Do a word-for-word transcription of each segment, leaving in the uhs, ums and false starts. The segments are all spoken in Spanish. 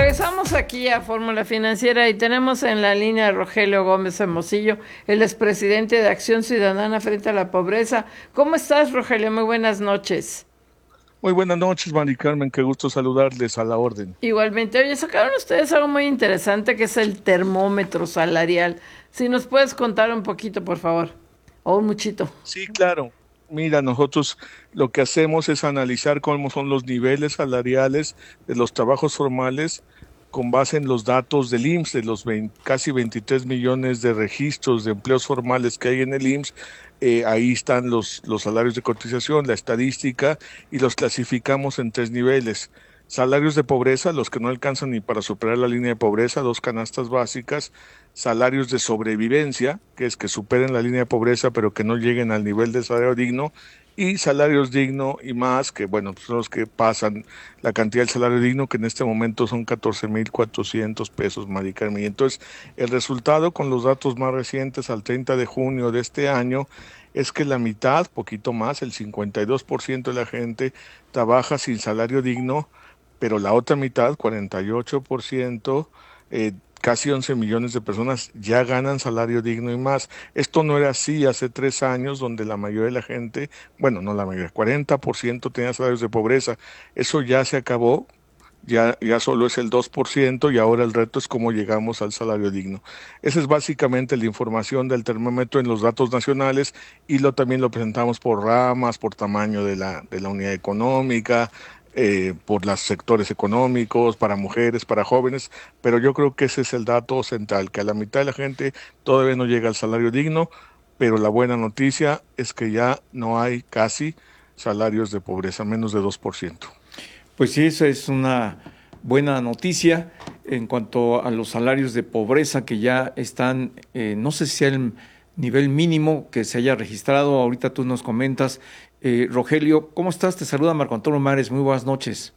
regresamos aquí a Fórmula Financiera y tenemos en la línea a Rogelio Gómez Hermosillo, el expresidente de Acción Ciudadana Frente a la Pobreza. ¿Cómo estás, Rogelio? Muy buenas noches. Muy buenas noches, Mari Carmen, qué gusto saludarles a la orden. Igualmente, oye, sacaron ustedes algo muy interesante que es el termómetro salarial. Si nos puedes contar un poquito, por favor, o un muchito. Sí, claro. Mira, nosotros lo que hacemos es analizar cómo son los niveles salariales de los trabajos formales con base en los datos del I M S S, de los veinte casi veintitrés millones de registros de empleos formales que hay en el I M S S. Eh, ahí están los, los salarios de cotización, la estadística, y los clasificamos en tres niveles. Salarios de pobreza, los que no alcanzan ni para superar la línea de pobreza, dos canastas básicas. Salarios de sobrevivencia, que es que superen la línea de pobreza pero que no lleguen al nivel de salario digno. Y salarios digno y más, que bueno, pues son los que pasan la cantidad del salario digno, que en este momento son catorce mil cuatrocientos pesos, Mari Carmen. Y entonces, el resultado con los datos más recientes al treinta de junio de este año es que la mitad, poquito más, el cincuenta y dos por ciento de la gente trabaja sin salario digno, pero la otra mitad, cuarenta y ocho por ciento, eh, casi once millones de personas ya ganan salario digno y más. Esto no era así hace tres años, donde la mayoría de la gente, bueno, no la mayoría, cuarenta por ciento tenía salarios de pobreza. Eso ya se acabó, ya, ya solo es el dos por ciento, y ahora el reto es cómo llegamos al salario digno. Esa es básicamente la información del termómetro en los datos nacionales, y lo también lo presentamos por ramas, por tamaño de la, de la unidad económica, eh, por los sectores económicos, para mujeres, para jóvenes, pero yo creo que ese es el dato central, que a la mitad de la gente todavía no llega al salario digno, pero la buena noticia es que ya no hay casi salarios de pobreza, menos de dos por ciento. Pues sí, esa es una buena noticia en cuanto a los salarios de pobreza que ya están, eh, no sé si sea el nivel mínimo que se haya registrado. Ahorita tú nos comentas. Eh, Rogelio, ¿cómo estás? Te saluda Marco Antonio Mares. Muy buenas noches.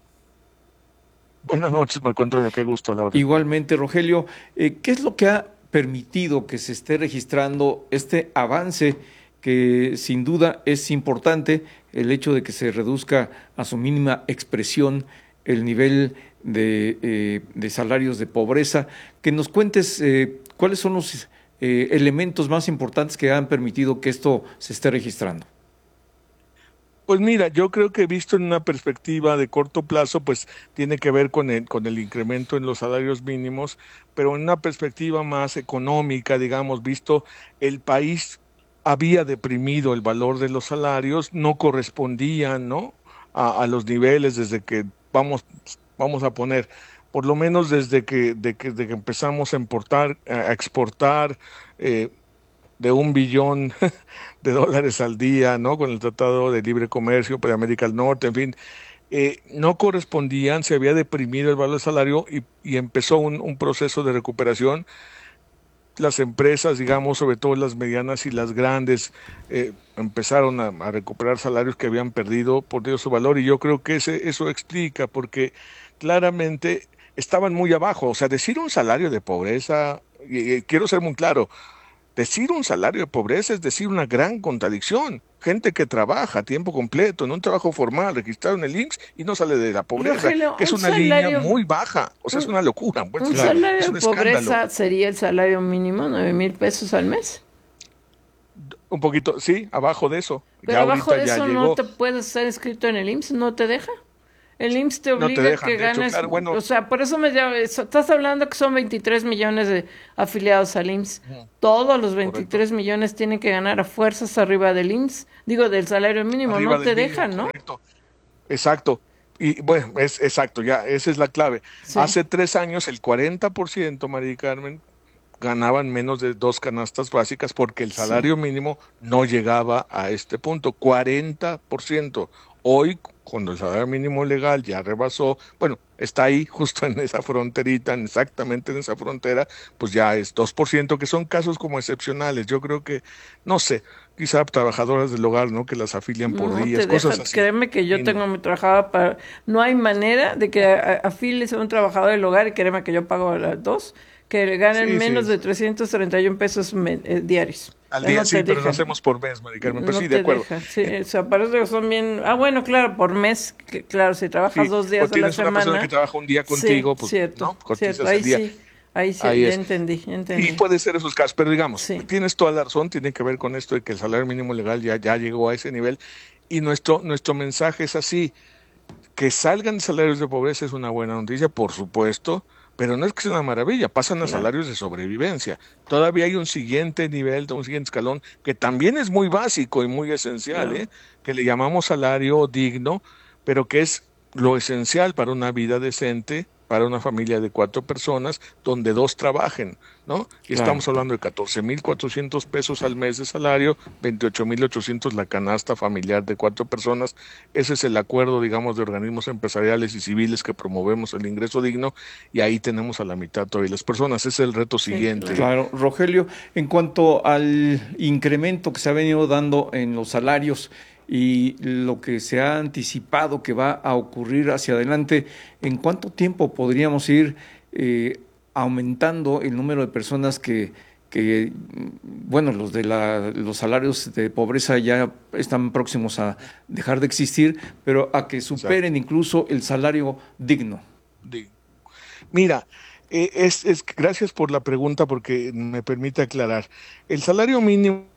Buenas noches, Marco Antonio, qué gusto, la verdad. Igualmente, Rogelio, eh, ¿qué es lo que ha permitido que se esté registrando este avance que sin duda es importante, el hecho de que se reduzca a su mínima expresión el nivel de, eh, de salarios de pobreza? Que nos cuentes eh, cuáles son los eh, elementos más importantes que han permitido que esto se esté registrando. Pues mira, yo creo que visto en una perspectiva de corto plazo, pues tiene que ver con el, con el incremento en los salarios mínimos, pero en una perspectiva más económica, digamos, visto el país había deprimido el valor de los salarios, no correspondían, ¿no? A, a los niveles desde que vamos, vamos a poner, por lo menos desde que, de que, de que empezamos a importar, a exportar, eh, de un billón de dólares al día, ¿no? Con el Tratado de Libre Comercio para América del Norte, en fin, eh, no correspondían, se había deprimido el valor del salario, y, y empezó un, un proceso de recuperación. Las empresas, digamos, sobre todo las medianas y las grandes, eh, empezaron a, a recuperar salarios que habían perdido por Dios su valor, y yo creo que ese, eso explica, porque claramente estaban muy abajo. O sea, decir un salario de pobreza, y, y quiero ser muy claro, decir un salario de pobreza es decir una gran contradicción. Gente que trabaja a tiempo completo en un trabajo formal, registrado en el I M S S, y no sale de la pobreza, Rogelio, que es un una línea salario, muy baja. O sea, es un, una locura, pues, un es, Claro. salario es de un escándalo. pobreza sería el salario mínimo, nueve mil pesos al mes. Un poquito, sí, abajo de eso. Pero Ya abajo ahorita de ya eso no llegó. te puedes estar inscrito en el I M S S, no te deja. El I M S S te No te obliga a que dejan, de hecho, ganes, claro, bueno. o sea, por eso me llama, eso- estás hablando que son veintitrés millones de afiliados al I M S S. Ujú. Todos los Correcto. veintitrés millones tienen que ganar a fuerzas arriba del I M S S, digo, del salario mínimo, Arriba no te del mínimo, dejan, ¿no? correcto. Exacto. Y bueno, es exacto, ya, esa es la clave. Sí. Hace tres años, el cuarenta por ciento, María Carmen, ganaban menos de dos canastas básicas porque el Sí. salario mínimo no llegaba a este punto, cuarenta por ciento. Hoy, cuando el salario mínimo legal ya rebasó, bueno, está ahí justo en esa fronterita, en- exactamente en esa frontera, pues ya es dos por ciento, que son casos como excepcionales. Yo creo que, no sé, quizá trabajadoras del hogar, ¿no? Que las afilian por No te días, cosas dejan. así. Créeme que yo Y tengo mi trabajador para... No hay manera de que a- a- afiles a un trabajador del hogar y créeme que yo pago a las dos, que ganen sí, menos sí, de trescientos treinta y uno pesos men- eh, diarios. Al Ya día no sí, te pero lo dejan. hacemos por mes, Mari Carmen. Pues No sí, de te acuerdo. dejan. Sí, o sea, parece que son bien. Ah, bueno, claro, por mes, que- claro, si trabajas Sí, dos o días a la tienes una persona que semana. trabaja un día Sí, contigo, pues, cierto, ¿no? cierto. Cotizas Ahí el día. sí, ahí sí, Ahí ya es. entendí, ya Sí, entendí. puede ser esos casos, pero digamos, Sí, tienes toda la razón, tiene que ver con esto de que el salario mínimo legal ya, ya llegó a ese nivel y nuestro, nuestro mensaje es así, que salgan salarios de pobreza es una buena noticia, por supuesto, pero no es que sea una maravilla, pasan a claro. salarios de sobrevivencia. Todavía hay un siguiente nivel, un siguiente escalón, que también es muy básico y muy esencial, Claro. ¿eh? Que le llamamos salario digno, pero que es lo esencial para una vida decente, para una familia de cuatro personas, donde dos trabajen, ¿no? Y Claro. estamos hablando de catorce mil cuatrocientos pesos al mes de salario, veintiocho mil ochocientos la canasta familiar de cuatro personas. Ese es el acuerdo, digamos, de organismos empresariales y civiles que promovemos el ingreso digno y ahí tenemos a la mitad todavía las personas. Ese es el reto Sí, siguiente. claro. Claro, Rogelio, en cuanto al incremento que se ha venido dando en los salarios y lo que se ha anticipado que va a ocurrir hacia adelante, ¿en cuánto tiempo podríamos ir eh, aumentando el número de personas que, que mm, bueno, los de la, los salarios de pobreza ya están próximos a dejar de existir, pero a que Exacto. superen incluso el salario digno? Di- Mira, eh, es, es, gracias por la pregunta porque me permite aclarar. El salario mínimo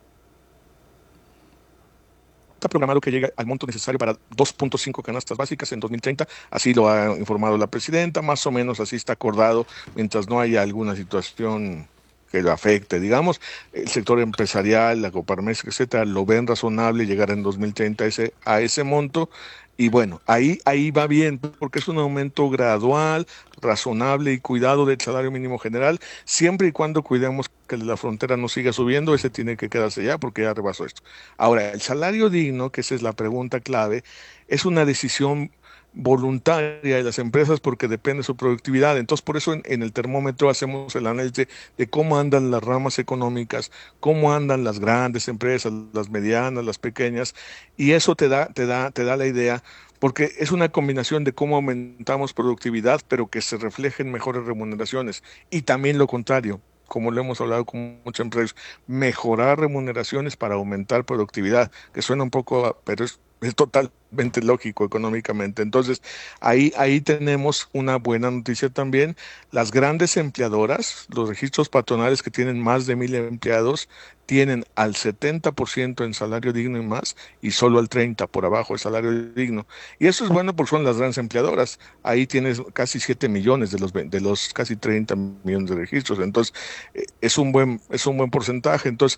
está programado que llegue al monto necesario para dos punto cinco canastas básicas en dos mil treinta, así lo ha informado la presidenta, más o menos así está acordado, mientras no haya alguna situación que lo afecte, digamos, el sector empresarial, la Coparmex, etcétera, lo ven razonable llegar en dos mil treinta a ese, a ese monto, y bueno, ahí, ahí va bien, porque es un aumento gradual, razonable y cuidado del salario mínimo general, siempre y cuando cuidemos que la frontera no siga subiendo, ese tiene que quedarse ya porque ya rebasó esto. Ahora, el salario digno, que esa es la pregunta clave, es una decisión voluntaria de las empresas porque depende de su productividad. Entonces, por eso en, en el termómetro hacemos el análisis de, de cómo andan las ramas económicas, cómo andan las grandes empresas, las medianas, las pequeñas, y eso te da, te da, te da la idea, porque es una combinación de cómo aumentamos productividad, pero que se reflejen mejores remuneraciones, y también lo contrario. Como lo hemos hablado con muchas empresas, mejorar remuneraciones para aumentar productividad, que suena un poco, pero es es totalmente lógico económicamente. Entonces, ahí, ahí tenemos una buena noticia también. Las grandes empleadoras, los registros patronales que tienen más de mil empleados, tienen al setenta por ciento en salario digno y más, y solo al treinta por ciento por abajo de salario digno. Y eso es bueno porque son las grandes empleadoras. Ahí tienes casi siete millones de los, ve- de los casi treinta millones de registros. Entonces, eh, es un buen, es un buen porcentaje. Entonces,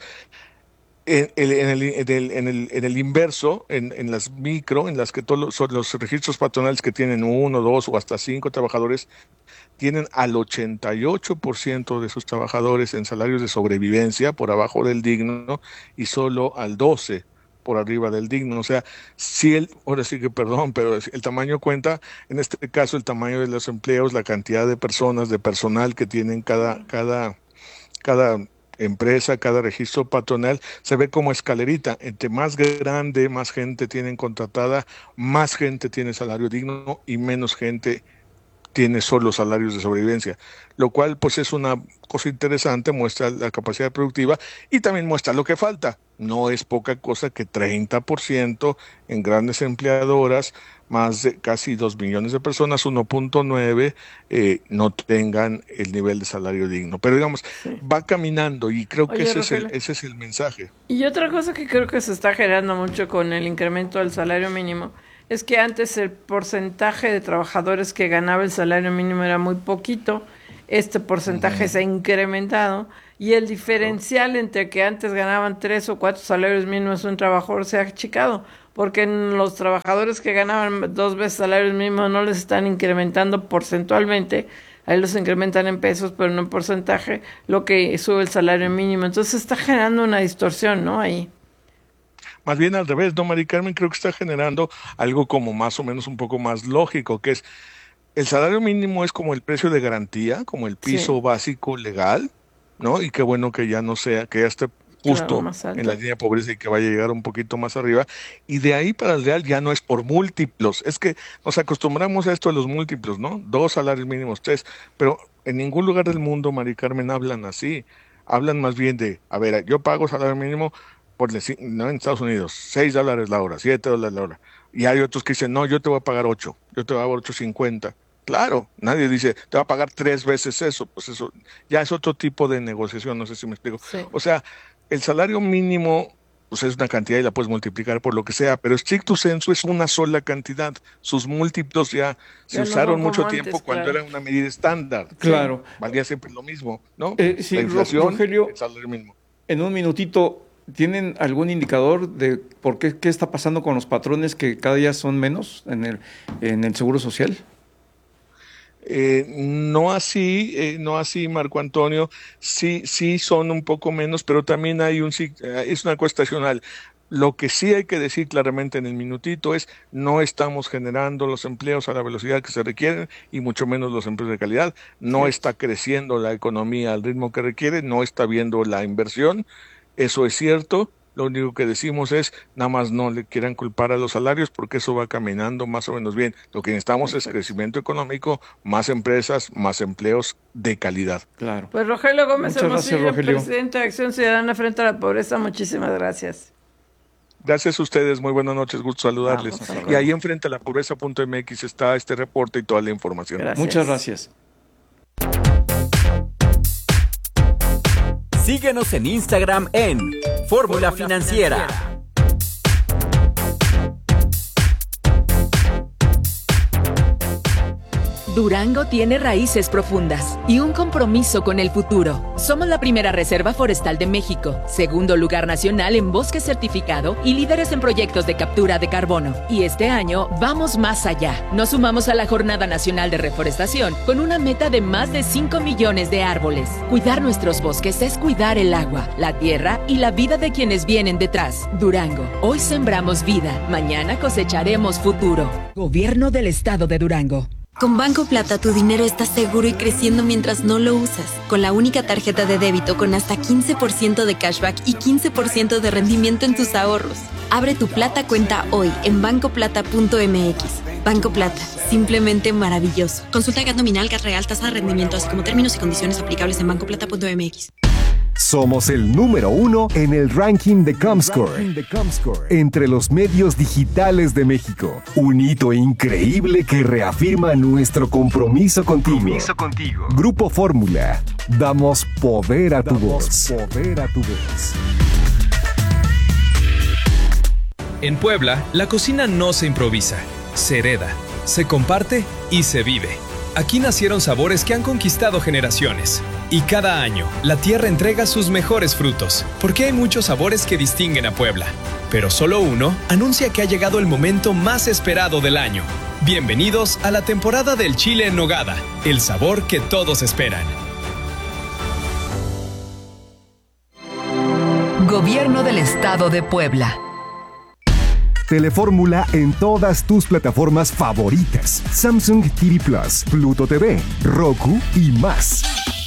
en el, en el, en el, en el, en el inverso, en, en las micro, en las que todos los, son los registros patronales que tienen uno, dos o hasta cinco trabajadores, tienen al ochenta y ocho por ciento de sus trabajadores en salarios de sobrevivencia por abajo del digno y solo al doce por ciento por arriba del digno. O sea, sí el, ahora sí que perdón, pero el tamaño cuenta, en este caso el tamaño de los empleos, la cantidad de personas, de personal que tienen cada, cada cada empresa, cada registro patronal, se ve como escalerita. Entre más grande, más gente tienen contratada, más gente tiene salario digno y menos gente tiene solo salarios de sobrevivencia, lo cual pues es una cosa interesante, muestra la capacidad productiva y también muestra lo que falta. No es poca cosa que treinta por ciento en grandes empleadoras, más de casi dos millones de personas, uno punto nueve, eh, no tengan el nivel de salario digno. Pero digamos, Sí. va caminando y creo que Oye, ese es el, Rogelio. ese es el mensaje. Y otra cosa que creo que se está generando mucho con el incremento del salario mínimo es que antes el porcentaje de trabajadores que ganaba el salario mínimo era muy poquito, este porcentaje Ujú. se ha incrementado y el diferencial entre que antes ganaban tres o cuatro salarios mínimos un trabajador se ha achicado, porque en los trabajadores que ganaban dos veces salarios mínimos no les están incrementando porcentualmente, ahí los incrementan en pesos, pero no en porcentaje, lo que sube el salario mínimo. Entonces está generando una distorsión, ¿no? Ahí. Más bien al revés, ¿no, Mari Carmen? Creo que está generando algo como más o menos un poco más lógico, que es el salario mínimo es como el precio de garantía, como el Sí, piso básico legal, ¿no? Y qué bueno que ya no sea, que ya esté claro, justo más en la alto. línea de pobreza y que vaya a llegar un poquito más arriba. Y de ahí para el real ya no es por múltiplos. Es que nos acostumbramos a esto de los múltiplos, ¿no? Dos salarios mínimos, tres. Pero en ningún lugar del mundo, Mari Carmen, hablan así. hablan más bien de, a ver, yo pago salario mínimo por decir, no en Estados Unidos, seis dólares la hora, siete dólares la hora. Y hay otros que dicen, no, yo te voy a pagar ocho, yo te voy a pagar ocho cincuenta. Claro, nadie dice, te va a pagar tres veces eso, pues eso ya es otro tipo de negociación, no sé si me explico. Sí. O sea, el salario mínimo pues es una cantidad y la puedes multiplicar por lo que sea, pero stricto sensu es una sola cantidad. Sus múltiplos ya se Ya no usaron son mucho como tiempo antes, cuando claro. era una medida estándar. Claro. Valía siempre lo mismo, ¿no? Eh, sí, la inflación, Rogelio, el salario mínimo. En un minutito, ¿tienen algún indicador de por qué, qué está pasando con los patrones que cada día son menos en el, en el Seguro Social? Eh, no así, eh, no así, Marco Antonio, sí, sí son un poco menos, pero también hay un, es una cuesta estacional. Lo que sí hay que decir claramente en el minutito es no estamos generando los empleos a la velocidad que se requieren y mucho menos los empleos de calidad. No sí. está creciendo la economía al ritmo que requiere, no está viendo la inversión. Eso es cierto. Lo único que decimos es, nada más no le quieran culpar a los salarios porque eso va caminando más o menos bien. Lo que necesitamos es crecimiento económico, más empresas, más empleos de calidad. Claro. Pues Rogelio Gómez Muchas Hermosillo, gracias, Rogelio. presidente de Acción Ciudadana frente a la Pobreza, muchísimas gracias. Gracias a ustedes, muy buenas noches, gusto saludarles. Vamos, y ahí en frente a la pobreza punto m x está este reporte y toda la información. Gracias. Muchas gracias. Síguenos en Instagram en Fórmula Financiera. Durango tiene raíces profundas y un compromiso con el futuro. Somos la primera reserva forestal de México, segundo lugar nacional en bosque certificado y líderes en proyectos de captura de carbono. Y este año vamos más allá. Nos sumamos a la Jornada Nacional de Reforestación con una meta de más de cinco millones de árboles. Cuidar nuestros bosques es cuidar el agua, la tierra y la vida de quienes vienen detrás. Durango, hoy sembramos vida, mañana cosecharemos futuro. Gobierno del Estado de Durango. Con Banco Plata tu dinero está seguro y creciendo mientras no lo usas. Con la única tarjeta de débito con hasta quince por ciento de cashback y quince por ciento de rendimiento en tus ahorros. Abre tu Plata cuenta hoy en banco plata punto m x. Banco Plata, simplemente maravilloso. Consulta G A T nominal, G A T real, tasa de rendimiento, así como términos y condiciones aplicables en banco plata punto m x. Somos el número uno en el ranking de Comscore, entre los medios digitales de México. Un hito increíble que reafirma nuestro compromiso contigo. Compromiso contigo. Grupo Fórmula. Damos poder a tu voz. Poder a tu voz. En Puebla, la cocina no se improvisa, se hereda, se comparte y se vive. Aquí nacieron sabores que han conquistado generaciones. Y cada año, la tierra entrega sus mejores frutos, porque hay muchos sabores que distinguen a Puebla. Pero solo uno anuncia que ha llegado el momento más esperado del año. Bienvenidos a la temporada del chile en nogada, el sabor que todos esperan. Gobierno del Estado de Puebla. Telefórmula en todas tus plataformas favoritas. Samsung T V Plus, Pluto T V, Roku y más.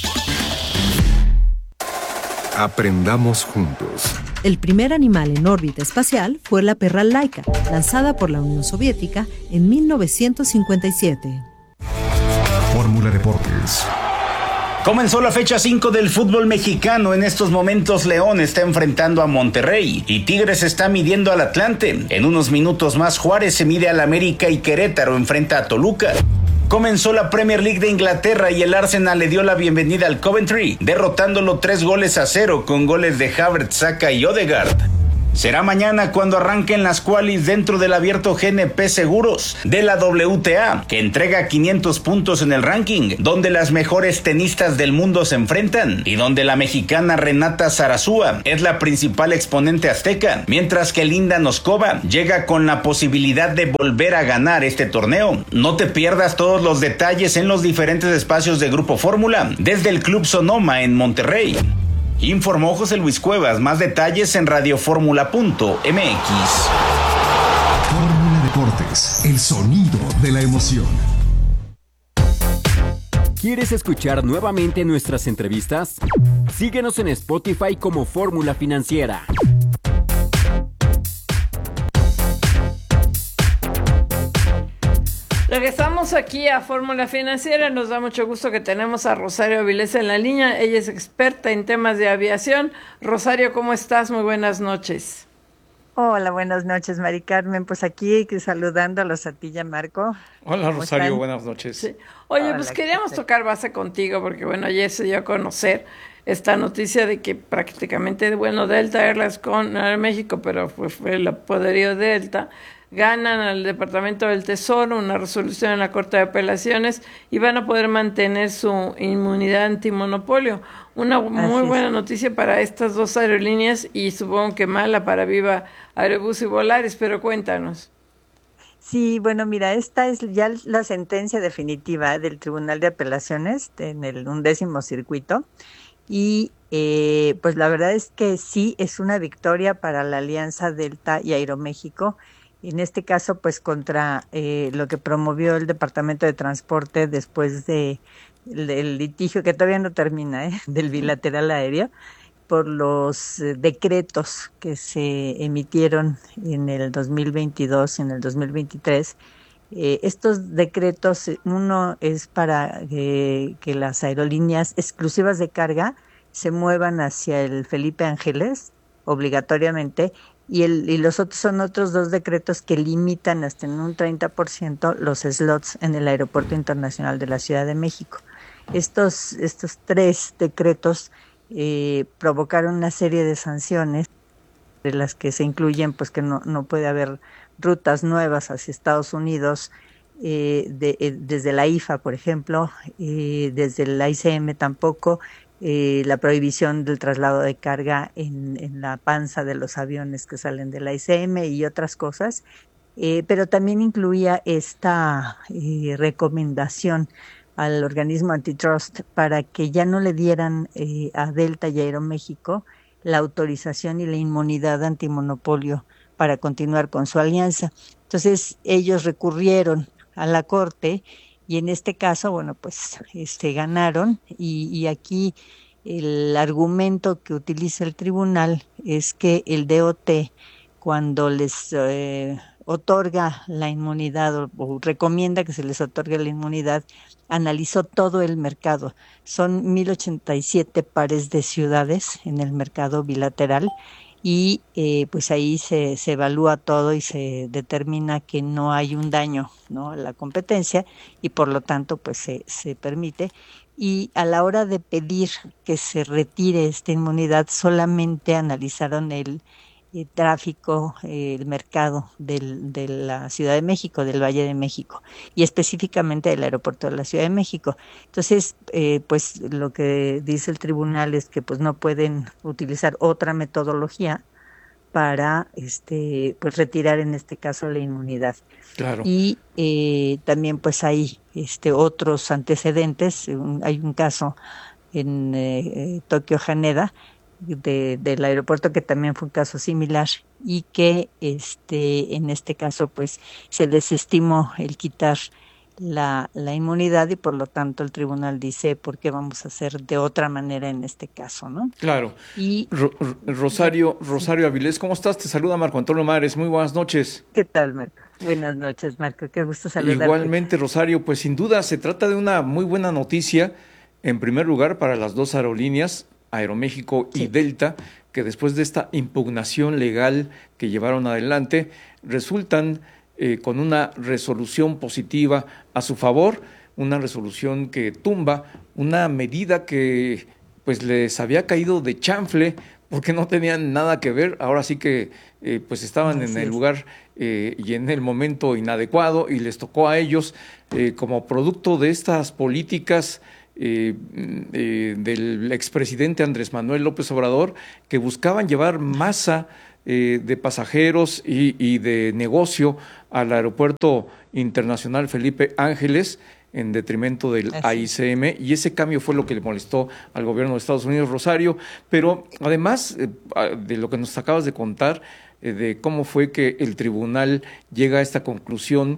Aprendamos juntos. El primer animal en órbita espacial fue la perra Laika, lanzada por la Unión Soviética en mil novecientos cincuenta y siete. Fórmula Deportes. Comenzó la fecha cinco del fútbol mexicano. En estos momentos León está enfrentando a Monterrey y Tigres está midiendo al Atlante. En unos minutos más Juárez se mide al América y Querétaro enfrenta a Toluca. Comenzó la Premier League de Inglaterra y el Arsenal le dio la bienvenida al Coventry, derrotándolo tres goles a cero con goles de Havertz, Saka y Odegaard. Será mañana cuando arranquen las qualis dentro del abierto G N P Seguros de la W T A, que entrega quinientos puntos en el ranking, donde las mejores tenistas del mundo se enfrentan y donde la mexicana Renata Zarazúa es la principal exponente azteca, mientras que Linda Noskova llega con la posibilidad de volver a ganar este torneo. No te pierdas todos los detalles en los diferentes espacios de Grupo Fórmula desde el Club Sonoma en Monterrey. Informó José Luis Cuevas. Más detalles en radioformula punto m x. Fórmula Deportes, el sonido de la emoción. ¿Quieres escuchar nuevamente nuestras entrevistas? Síguenos en Spotify como Fórmula Financiera. Regresamos aquí a Fórmula Financiera. Nos da mucho gusto que tenemos a Rosario Avilés en la línea. Ella es experta en temas de aviación. Rosario, ¿cómo estás? Muy buenas noches. Hola, buenas noches, Mari Carmen. Pues aquí saludándolos a ti y a Marco. Hola, Rosario, están? Buenas noches. Sí. Oye, Hola, pues queríamos tocar base contigo porque, bueno, ayer se dio a conocer esta noticia de que prácticamente, bueno, Delta Airlines con México, pero pues fue el poderío de Delta, ganan al Departamento del Tesoro una resolución en la Corte de Apelaciones y van a poder mantener su inmunidad antimonopolio. Una muy buena noticia para estas dos aerolíneas y supongo que mala para Viva Aerobús y Volaris, pero cuéntanos. Sí, bueno, mira, esta es ya la sentencia definitiva del Tribunal de Apelaciones en el undécimo circuito y eh, pues la verdad es que sí es una victoria para la alianza Delta y Aeroméxico. En este caso, pues contra eh, lo que promovió el Departamento de Transporte después de el litigio que todavía no termina, ¿eh? del bilateral aéreo, por los eh, decretos que se emitieron en el dos mil veintidós y en el dos mil veintitrés. Eh, estos decretos, uno es para eh, que las aerolíneas exclusivas de carga se muevan hacia el Felipe Ángeles obligatoriamente, y, el, y los otros son otros dos decretos que limitan hasta en un treinta por ciento los slots en el Aeropuerto Internacional de la Ciudad de México. Estos, estos tres decretos eh, provocaron una serie de sanciones, de las que se incluyen pues que no, no puede haber rutas nuevas hacia Estados Unidos, eh, de, eh, desde la I F A, por ejemplo, eh, desde el A I C M tampoco, eh, la prohibición del traslado de carga en, en la panza de los aviones que salen del A I C M y otras cosas, eh, pero también incluía esta eh, recomendación al organismo antitrust para que ya no le dieran eh, a Delta y Aeroméxico la autorización y la inmunidad antimonopolio para continuar con su alianza. Entonces ellos recurrieron a la Corte y en este caso, bueno, pues este ganaron y, y aquí el argumento que utiliza el tribunal es que el D O T, cuando les eh, otorga la inmunidad o, o recomienda que se les otorgue la inmunidad, analizó todo el mercado. Son mil ochenta y siete pares de ciudades en el mercado bilateral y eh, pues ahí se, se evalúa todo y se determina que no hay un daño, ¿no?, a la competencia y por lo tanto pues se, se permite. Y a la hora de pedir que se retire esta inmunidad solamente analizaron el Eh, tráfico, eh, el mercado del, de la Ciudad de México, del Valle de México, y específicamente del aeropuerto de la Ciudad de México. Entonces, eh, pues lo que dice el tribunal es que pues no pueden utilizar otra metodología para este pues retirar en este caso la inmunidad. Claro. Y eh, también pues hay este otros antecedentes. Un, hay un caso en eh, Tokio Haneda, De, del aeropuerto que también fue un caso similar y que este en este caso pues se desestimó el quitar la, la inmunidad y por lo tanto el tribunal dice ¿por qué vamos a hacer de otra manera en este caso, no? Claro. Y Ro, Rosario, Rosario Avilés, ¿cómo estás? Te saluda Marco Antonio Mares, muy buenas noches. ¿Qué tal, Marco? Buenas noches, Marco, qué gusto saludarte. Igualmente, Rosario, pues sin duda se trata de una muy buena noticia, en primer lugar para las dos aerolíneas, Aeroméxico y sí. Delta, que después de esta impugnación legal que llevaron adelante, resultan eh, con una resolución positiva a su favor, una resolución que tumba una medida que pues les había caído de chanfle porque no tenían nada que ver, ahora sí que eh, pues estaban Así en el es. lugar eh, y en el momento inadecuado y les tocó a ellos eh, como producto de estas políticas Eh, eh, del expresidente Andrés Manuel López Obrador, que buscaban llevar masa eh, de pasajeros y, y de negocio al Aeropuerto Internacional Felipe Ángeles en detrimento del Así. A I C M, y ese cambio fue lo que le molestó al gobierno de Estados Unidos, Rosario. Pero además eh, de lo que nos acabas de contar, eh, de cómo fue que el tribunal llega a esta conclusión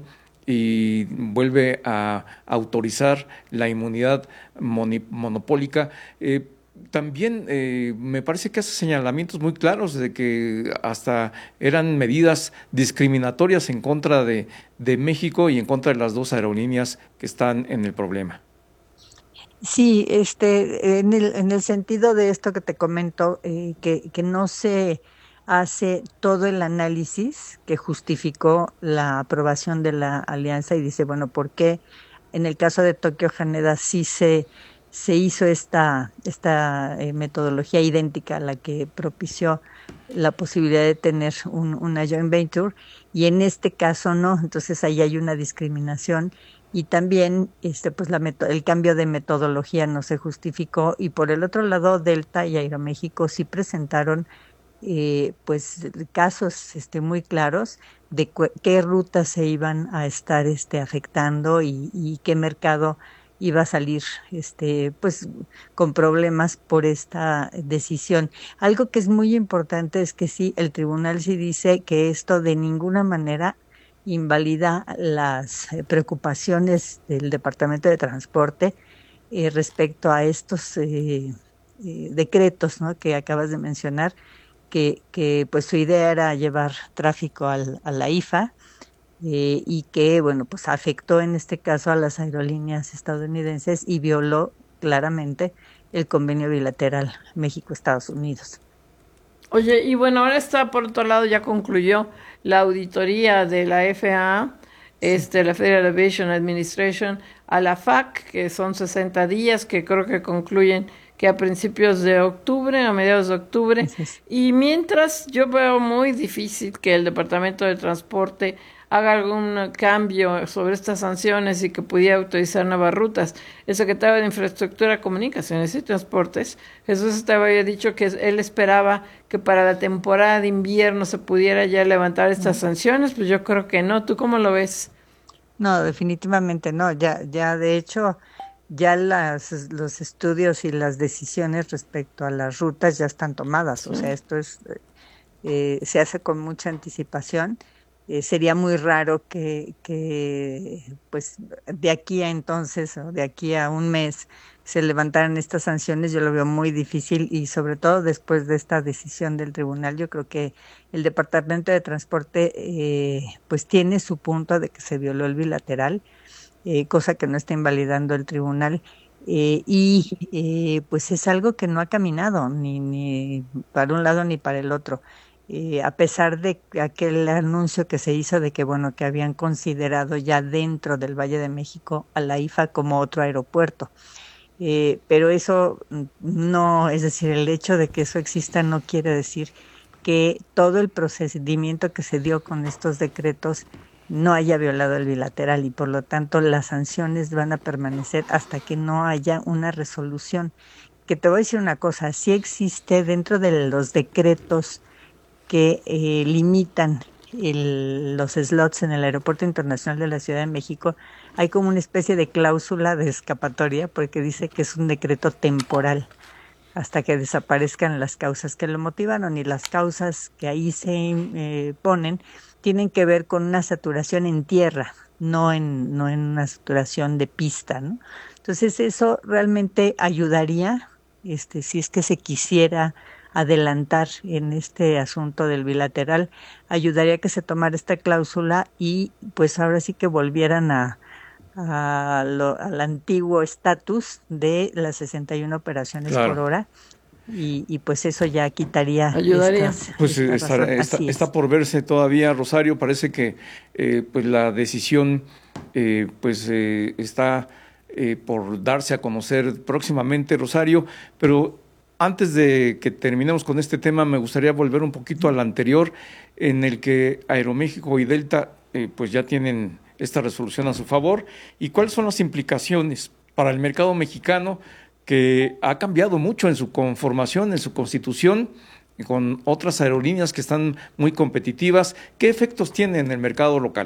y vuelve a autorizar la inmunidad monopólica, eh, también eh, me parece que hace señalamientos muy claros de que hasta eran medidas discriminatorias en contra de, de México y en contra de las dos aerolíneas que están en el problema. Sí, este, en el, en el sentido de esto que te comento, eh, que, que no se hace todo el análisis que justificó la aprobación de la alianza y dice, bueno, ¿por qué en el caso de Tokio Haneda sí se se hizo esta, esta eh, metodología idéntica a la que propició la posibilidad de tener un, una joint venture, y en este caso no? Entonces ahí hay una discriminación, y también este pues la meto- el cambio de metodología no se justificó, y por el otro lado Delta y Aeroméxico sí presentaron eh, pues casos este muy claros de cu- qué rutas se iban a estar este afectando y, y qué mercado iba a salir este pues con problemas por esta decisión. Algo que es muy importante es que sí, el tribunal sí dice que esto de ninguna manera invalida las preocupaciones del Departamento de Transporte eh, respecto a estos eh, eh, decretos, ¿no?, que acabas de mencionar, que, que pues su idea era llevar tráfico al, a la I F A, Eh, y que, bueno, pues afectó en este caso a las aerolíneas estadounidenses y violó claramente el convenio bilateral México-Estados Unidos. Oye, y bueno, ahora está, por otro lado, ya concluyó la auditoría de la F A A, este, la Federal Aviation Administration, a la F A C, que son sesenta días, que creo que concluyen que a principios de octubre, a mediados de octubre, y mientras yo veo muy difícil que el Departamento de Transporte haga algún cambio sobre estas sanciones y que pudiera autorizar nuevas rutas. El secretario de Infraestructura, Comunicaciones y Transportes, Jesús Esteban, había dicho que él esperaba que para la temporada de invierno se pudiera ya levantar estas sanciones, pues yo creo que no. ¿Tú cómo lo ves? No, definitivamente no. Ya, ya de hecho, ya las, los estudios y las decisiones respecto a las rutas ya están tomadas. O sea, esto es eh, se hace con mucha anticipación. Eh, sería muy raro que, que pues de aquí a entonces o de aquí a un mes se levantaran estas sanciones. Yo lo veo muy difícil, y sobre todo después de esta decisión del tribunal, yo creo que el Departamento de Transporte eh, pues tiene su punto de que se violó el bilateral, eh, cosa que no está invalidando el tribunal, eh, y eh, pues es algo que no ha caminado ni, ni para un lado ni para el otro. Eh, a pesar de aquel anuncio que se hizo de que bueno que habían considerado ya dentro del Valle de México a la I F A como otro aeropuerto, eh, pero eso no, es decir, el hecho de que eso exista no quiere decir que todo el procedimiento que se dio con estos decretos no haya violado el bilateral, y por lo tanto las sanciones van a permanecer hasta que no haya una resolución. Que te voy a decir una cosa, sí existe dentro de los decretos que eh, limitan el, los slots en el Aeropuerto Internacional de la Ciudad de México, hay como una especie de cláusula de escapatoria, porque dice que es un decreto temporal hasta que desaparezcan las causas que lo motivaron, y las causas que ahí se eh, ponen tienen que ver con una saturación en tierra, no en, no en una saturación de pista, ¿no? Entonces eso realmente ayudaría, este, si es que se quisiera adelantar en este asunto del bilateral, ayudaría a que se tomara esta cláusula y pues ahora sí que volvieran a, a lo, al antiguo estatus de las sesenta y una operaciones claro. por hora, y, y pues eso ya quitaría ayudaría estas, pues esta está, está, está por verse todavía, Rosario. Parece que eh, pues la decisión eh, pues eh, está eh, por darse a conocer próximamente, Rosario, pero antes de que terminemos con este tema, me gustaría volver un poquito al anterior, en el que Aeroméxico y Delta eh, pues ya tienen esta resolución a su favor. ¿Y cuáles son las implicaciones para el mercado mexicano, que ha cambiado mucho en su conformación, en su constitución, con otras aerolíneas que están muy competitivas? ¿Qué efectos tiene en el mercado local?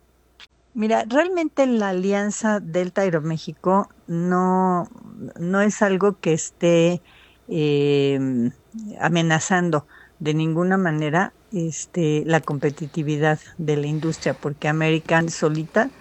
Mira, realmente la alianza Delta Aeroméxico no, no es algo que esté Eh, amenazando de ninguna manera este, la competitividad de la industria, porque American solita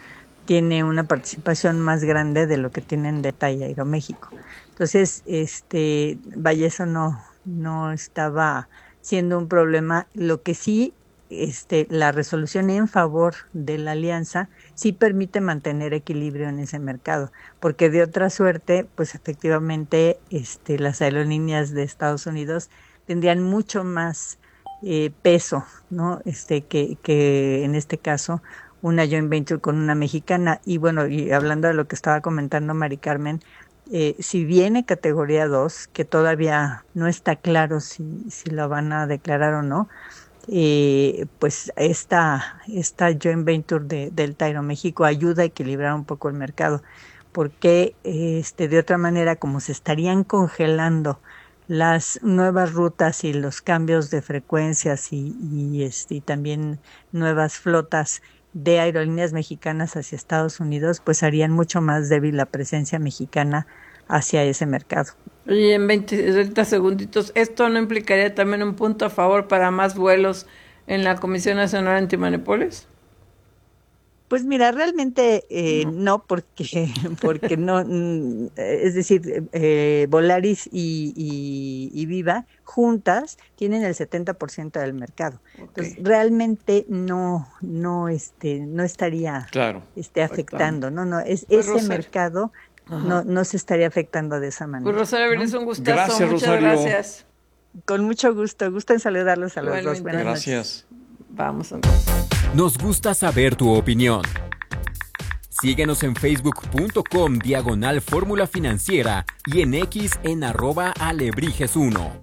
tiene una participación más grande de lo que tienen Delta y Aeroméxico. Entonces, este, vaya, eso no, no estaba siendo un problema. Lo que sí, este, la resolución en favor de la alianza sí permite mantener equilibrio en ese mercado, porque de otra suerte, pues efectivamente, este, las aerolíneas de Estados Unidos tendrían mucho más eh, peso, ¿no? Este, que, que en este caso una joint venture con una mexicana. Y bueno, y hablando de lo que estaba comentando Mari Carmen, eh, si viene categoría dos, que todavía no está claro si, si lo van a declarar o no, eh, pues esta, esta joint venture de Delta Aeroméxico ayuda a equilibrar un poco el mercado, porque este, de otra manera, como se estarían congelando las nuevas rutas y los cambios de frecuencias y, y, este, y también nuevas flotas de aerolíneas mexicanas hacia Estados Unidos, pues harían mucho más débil la presencia mexicana hacia ese mercado. Y en veinte, treinta segunditos, ¿esto no implicaría también un punto a favor para más vuelos en la Comisión Nacional Antimonopolios? Pues mira, realmente eh, no. no, porque porque no, es decir, eh, Volaris y, y, y Viva juntas tienen el setenta por ciento del mercado. Okay. Entonces, realmente no no este no estaría claro. este afectando, no no es pues ese Rosario. mercado no no se estaría afectando de esa manera. Pues Rosario, ¿no? Es un gustazo, gracias, muchas Rosario. gracias. Con mucho gusto, gusto en saludarlos a los bueno, dos. Buenas gracias. Noches. Vamos entonces. Nos gusta saber tu opinión. Síguenos en facebook.com diagonal fórmula financiera y en X en arroba alebrijes uno.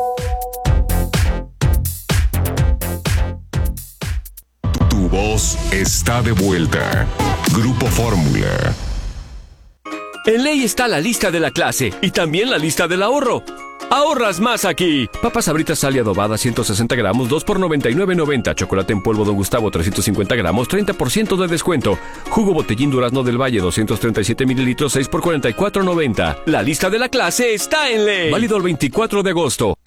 Tu voz está de vuelta. Grupo Fórmula. En ley está la lista de la clase y también la lista del ahorro. ¡Ahorras más aquí! Papas Sabritas Sal y adobada ciento sesenta gramos, dos por noventa y nueve noventa. Chocolate en polvo Don Gustavo trescientos cincuenta gramos, treinta por ciento de descuento. Jugo Botellín Durazno del Valle doscientos treinta y siete mililitros, seis por cuarenta y cuatro noventa. La lista de la clase está en ley. Válido el veinticuatro de agosto.